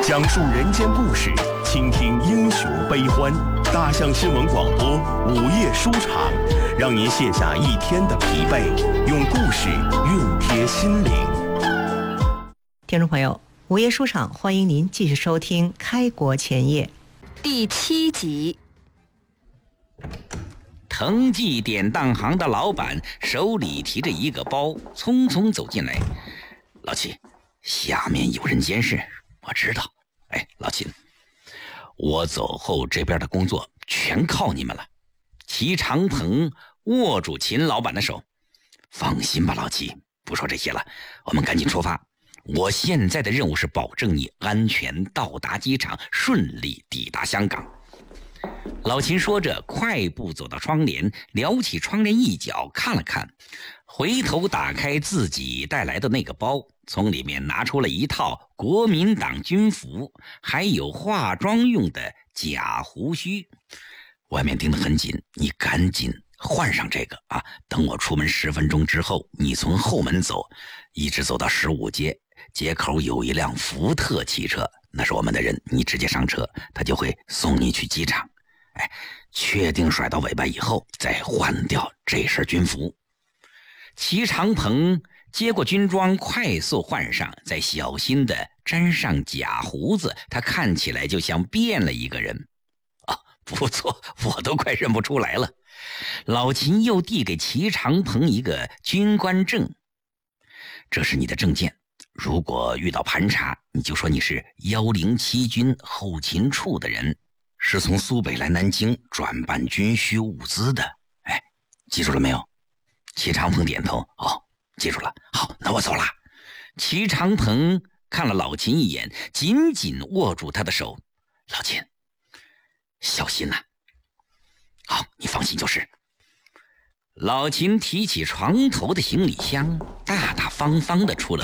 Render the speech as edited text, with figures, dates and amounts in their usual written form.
讲述人间故事，倾听英雄悲欢。大象新闻广播午夜书场，让您卸下一天的疲惫，用故事熨贴心灵。 听众朋友，午夜书场欢迎您继续收听《开国前夜》 第7集。 腾记典当行的老板手里提着一个包，匆匆走进来。老齐，下面有人监视，我知道。老秦，我走后这边的工作全靠你们了。齐长鹏握住秦老板的手，放心吧，老齐，不说这些了，我们赶紧出发。我现在的任务是保证你安全到达机场，顺利抵达香港。老秦说着，快步走到窗帘，撩起窗帘一角看了看，回头打开自己带来的那个包，从里面拿出了一套国民党军服，还有化妆用的假胡须。外面盯得很紧，你赶紧换上这个啊！等我出门10分钟之后，你从后门走，一直走到15街，街口有一辆福特汽车，那是我们的人，你直接上车，他就会送你去机场。确定甩到尾巴以后，再换掉这身军服。齐长鹏接过军装，快速换上，再小心地粘上假胡子，他看起来就像变了一个人。不错，我都快认不出来了。老秦又递给齐长鹏一个军官证，这是你的证件，如果遇到盘查，你就说你是107军后勤处的人，是从苏北来南京转办军需物资的。记住了没有？齐长鹏点头，记住了。好，那我走了。齐长鹏看了老秦一眼，紧紧握住他的手。老秦，小心呐。好，你放心就是。老秦提起床头的行李箱，大大方方地出了